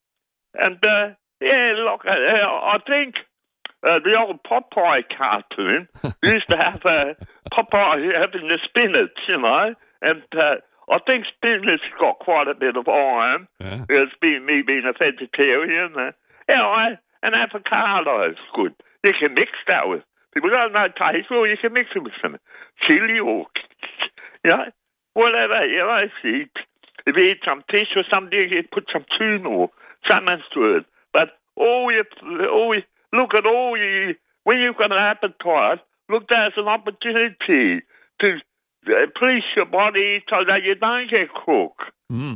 And, uh, yeah, look, uh, I think uh, the old Popeye cartoon used to have uh, Popeye having the spinach, you know, and uh, I think spinach got quite a bit of iron. Yeah. It's been me being a vegetarian. Uh, you know, I, and avocado is good. You can mix that with, people don't know taste, well, you can mix it with some chili or, you know, whatever, you know, if you eat, if you eat some fish or something, you put some tuna or something to it. But all you, all you, look at all you, when you've got an appetite, look there as an opportunity to uh, please your body so that you don't get crook. Mm.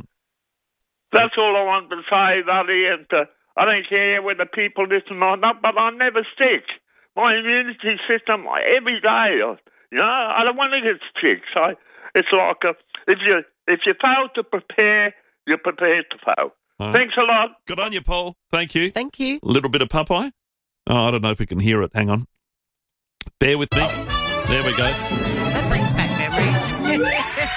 That's all I want to say, buddy, and uh, I don't care whether people listen or not, but I'm never sick. My immunity system, every day, you know, I don't want to get sick. So it's like, uh, if you if you fail to prepare, you're prepared to fail. Right. Thanks a lot. Good on you, Paul. Thank you. Thank you. A little bit of Popeye. Oh, I don't know if we can hear it. Hang on. Bear with me. There we go. That brings back memories.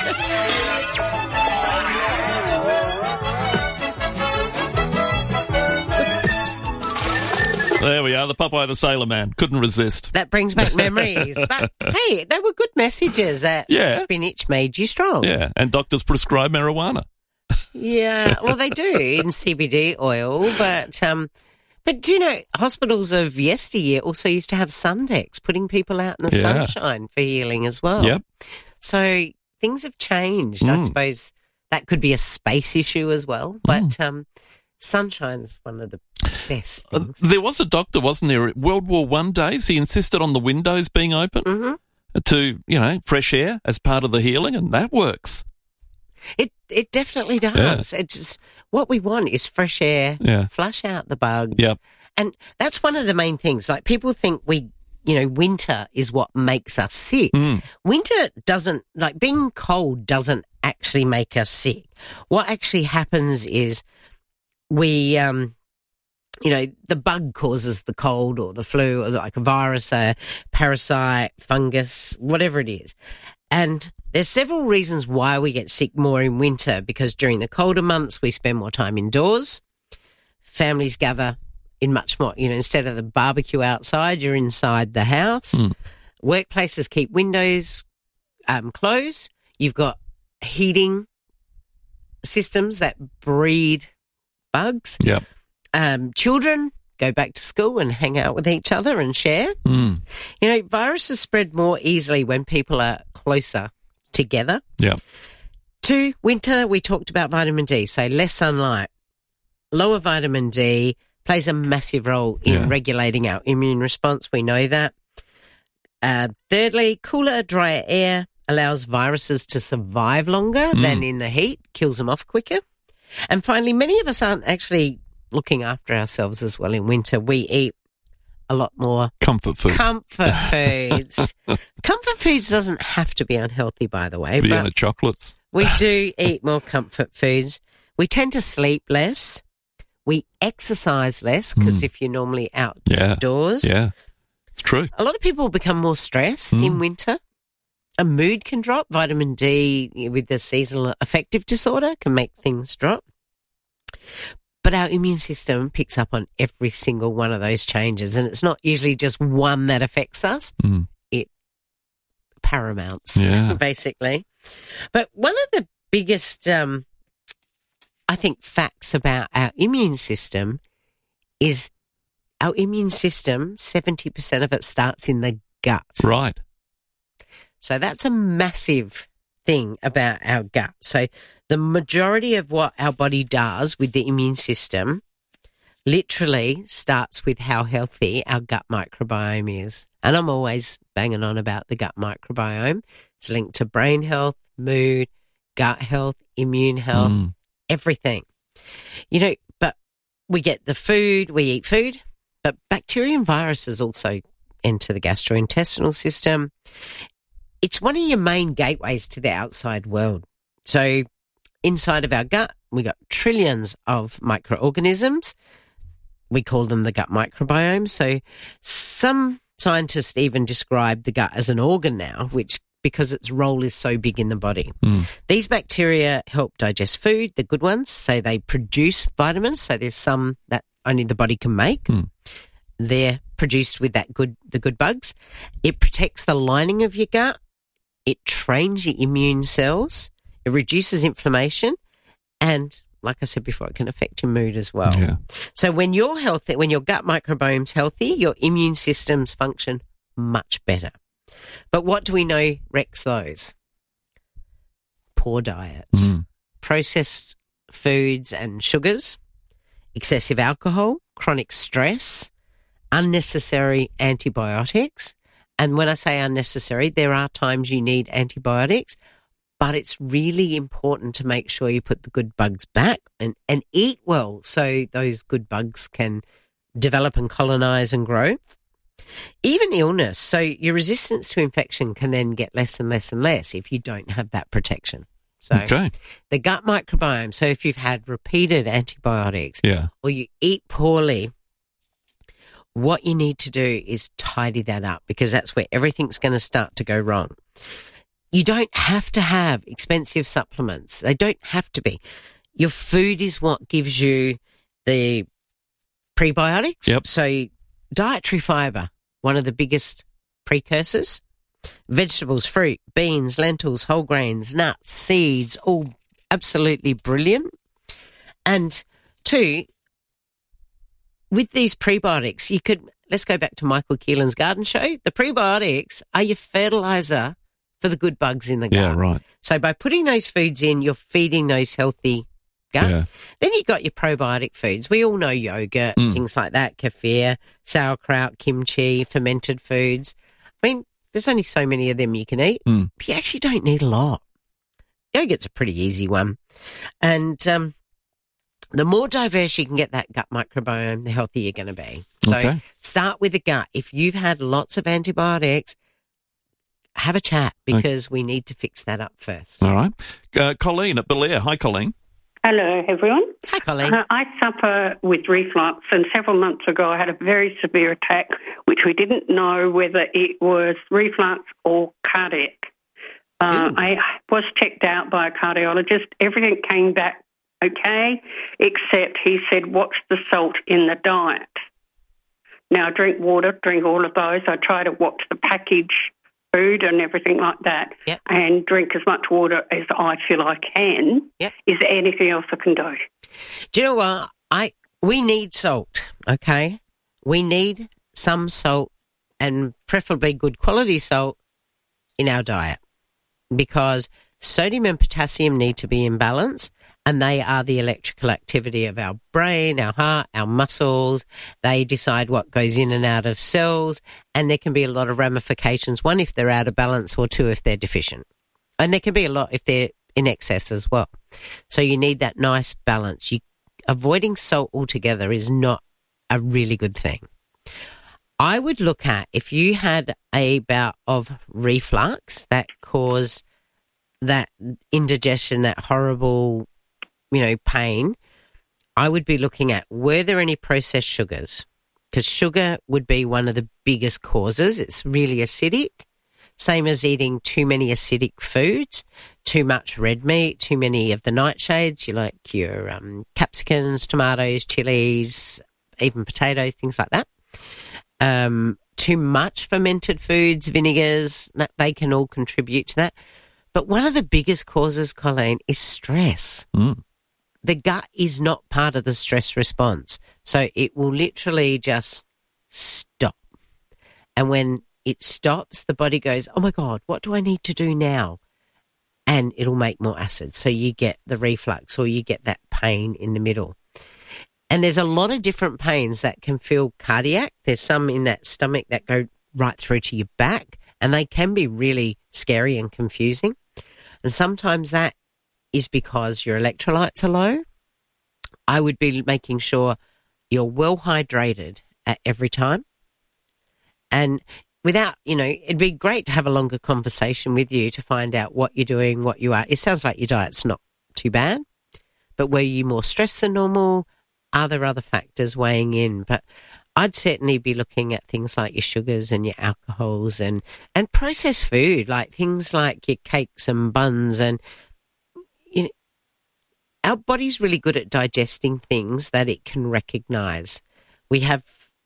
There we are, the Popeye the Sailor Man. Couldn't resist. That brings back memories. But, hey, they were good messages that Yeah. spinach made you strong. Yeah, and doctors prescribe marijuana. Yeah, well, they do in C B D oil, but um, but do you know hospitals of yesteryear also used to have Sundex, putting people out in the Yeah. sunshine for healing as well. Yep. So things have changed. I Mm. suppose that could be a space issue as well, but um, sunshine's one of the best Uh, things. there was a doctor, wasn't there, at World War One days? He insisted on the windows being open. Mm-hmm. to, you know, fresh air as part of the healing, and that works. It it definitely does. Yeah. It's just, what we want is fresh air, Yeah. flush out the bugs. Yep. And that's one of the main things. Like, people think we, you know, winter is what makes us sick. Mm. Winter doesn't, like, being cold doesn't actually make us sick. What actually happens is we, um, you know, the bug causes the cold or the flu, or like a virus, a parasite, fungus, whatever it is. And there's several reasons why we get sick more in winter, because during the colder months, we spend more time indoors. Families gather in much more, you know, instead of the barbecue outside, you're inside the house. Mm. Workplaces keep windows um, closed. You've got heating systems that breed bugs. Yep. Um, children go back to school and hang out with each other and share. Mm. You know, viruses spread more easily when people are closer together. Yeah. Two, winter, we talked about vitamin D, so less sunlight. Lower vitamin D plays a massive role in Yeah. regulating our immune response. We know that. Uh, thirdly, cooler, drier air allows viruses to survive longer Mm. than in the heat, kills them off quicker. And finally, many of us aren't actually looking after ourselves as well in winter. We eat a lot more Comfort food. comfort foods. Comfort foods doesn't have to be unhealthy, by the way, Vienna but chocolates. we do eat more comfort foods. We tend to sleep less. We exercise less, because Mm. if you're normally Yeah. outdoors, Yeah. It's true. a lot of people become more stressed Mm. in winter. A mood can drop. Vitamin D with the seasonal affective disorder can make things drop. But our immune system picks up on every single one of those changes, and it's not usually just one that affects us. Mm. It paramounts, Yeah. basically. But one of the biggest, um, I think, facts about our immune system is our immune system, seventy percent of it starts in the gut. Right. So that's a massive thing about our gut. So the majority of what our body does with the immune system literally starts with how healthy our gut microbiome is. And I'm always banging on about the gut microbiome. It's linked to brain health, mood, gut health, immune health, Mm. everything. You know, but we get the food, we eat food, but bacteria and viruses also enter the gastrointestinal system. It's one of your main gateways to the outside world. So inside of our gut, we got trillions of microorganisms. We call them the gut microbiome. So some scientists even describe the gut as an organ now, which because its role is so big in the body. Mm. These bacteria help digest food, the good ones, so they produce vitamins. So there's some that only the body can make. Mm. They're produced with that good, the good bugs. It protects the lining of your gut. It trains your immune cells. It reduces inflammation. And like I said before, it can affect your mood as well. Yeah. So when you're healthy, when your gut microbiome's healthy, your immune systems function much better. But what do we know wrecks those? Poor diet, Mm. processed foods and sugars, excessive alcohol, chronic stress, unnecessary antibiotics. And when I say unnecessary, there are times you need antibiotics, but it's really important to make sure you put the good bugs back and, and eat well so those good bugs can develop and colonize and grow. Even illness, so your resistance to infection can then get less and less and less if you don't have that protection. So Okay. the gut microbiome, so if you've had repeated antibiotics Yeah. or you eat poorly, what you need to do is tidy that up, because that's where everything's going to start to go wrong. You don't have to have expensive supplements. They don't have to be. Your food is what gives you the prebiotics. Yep. So dietary fibre, one of the biggest precursors. Vegetables, fruit, beans, lentils, whole grains, nuts, seeds, all absolutely brilliant. And two, with these prebiotics, you could, let's go back to Michael Keelan's garden show. The prebiotics are your fertilizer for the good bugs in the gut. Yeah, right. So by putting those foods in, you're feeding those healthy gut. Yeah. Then you've got your probiotic foods. We all know yogurt, Mm. things like that, kefir, sauerkraut, kimchi, fermented foods. I mean, There's only so many of them you can eat. Mm. But you actually don't need a lot. Yogurt's a pretty easy one. And um, the more diverse you can get that gut microbiome, the healthier you're going to be. So Okay. start with the gut. If you've had lots of antibiotics, have a chat because we need to fix that up first. All right. Uh, Colleen at Belair. Hi, Colleen. Hello, everyone. Hi, Colleen. Uh, I suffer with reflux, and several months ago I had a very severe attack, which we didn't know whether it was reflux or cardiac. Uh, I was checked out by a cardiologist. Everything came back okay, except he said, watch the salt in the diet. Now, I drink water, drink all of those. I try to watch the package food and everything like that, yep. and drink as much water as I feel I can. Yep. Is there anything else I can do? Do you know what? I we need salt, okay? We need some salt and preferably good quality salt in our diet because sodium and potassium need to be in balance and they are the electrical activity of our brain, our heart, our muscles. They decide what goes in and out of cells and there can be a lot of ramifications, one if they're out of balance or two if they're deficient. And there can be a lot if they're in excess as well. So you need that nice balance. You, avoiding salt altogether is not a really good thing. I would look at if you had a bout of reflux that caused that indigestion, that horrible, you know, pain, I would be looking at were there any processed sugars? Because sugar would be one of the biggest causes. It's really acidic. Same as eating too many acidic foods, too much red meat, too many of the nightshades. You like your um, capsicums, tomatoes, chilies, even potatoes, things like that. Um, too much fermented foods, vinegars, that they can all contribute to that. But one of the biggest causes, Colleen, is stress. Mm. The gut is not part of the stress response. So it will literally just stop. And when it stops, the body goes, oh, my God, what do I need to do now? And it'll make more acid. So you get the reflux or you get that pain in the middle. And there's a lot of different pains that can feel cardiac. There's some in that stomach that go right through to your back, and they can be really scary and confusing. And sometimes that is because your electrolytes are low. I would be making sure you're well hydrated at every time. And without, you know, it'd be great to have a longer conversation with you to find out what you're doing, what you are. It sounds like your diet's not too bad, but were you more stressed than normal? Are there other factors weighing in? But I'd certainly be looking at things like your sugars and your alcohols and, and processed food, like things like your cakes and buns. And you know, our body's really good at digesting things that it can recognise. We have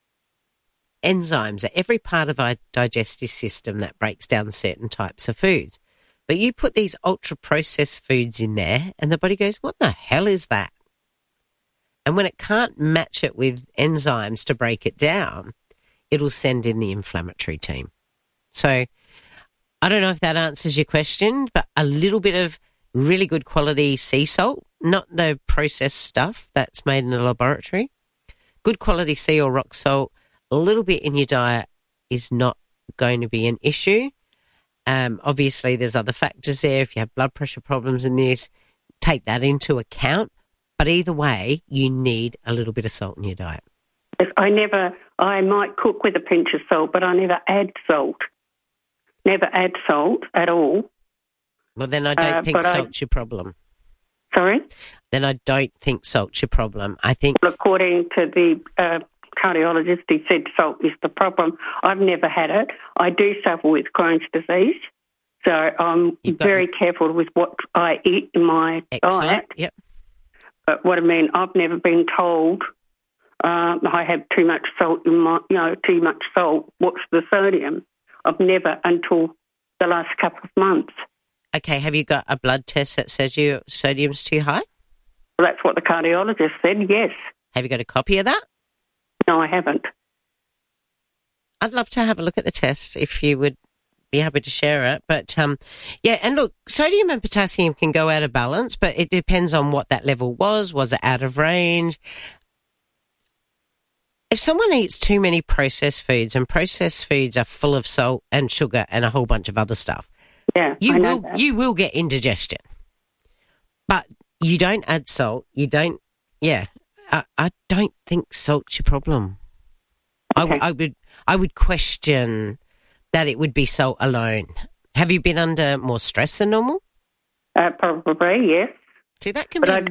enzymes at every part of our digestive system that breaks down certain types of foods. But you put these ultra-processed foods in there and the body goes, what the hell is that? And when it can't match it with enzymes to break it down, it'll send in the inflammatory team. So I don't know if that answers your question, but a little bit of really good quality sea salt, not the processed stuff that's made in a laboratory. Good quality sea or rock salt, a little bit in your diet is not going to be an issue. Um, obviously, there's other factors there. If you have blood pressure problems in this, take that into account. But either way, you need a little bit of salt in your diet. I never, I might cook with a pinch of salt, but I never add salt. Never add salt at all. Well, then I don't Uh, think but I- salt's your problem. Sorry? Then I don't think salt's your problem. I think Well, according to the uh, cardiologist, he said salt is the problem. I've never had it. I do suffer with Crohn's disease, so I'm very careful with what I eat in my excellent. diet. Yep. But what I mean, I've never been told um, I have too much salt in my, you know, too much salt. What's the sodium? I've never until the last couple of months. Okay, have you got a blood test that says your sodium's too high? Well, that's what the cardiologist said, yes. Have you got a copy of that? No, I haven't. I'd love to have a look at the test if you would be happy to share it. But, um, yeah, and look, sodium and potassium can go out of balance, but it depends on what that level was. Was it out of range? if someone eats too many processed foods, and processed foods are full of salt and sugar and a whole bunch of other stuff, yeah, you I know will that. you will get indigestion. But you don't add salt. You don't. Yeah, I, I don't think salt's your problem. I, w- I would I would question that it would be salt alone. Have you been under more stress than normal? Uh, probably, yes. See, that can but be I a do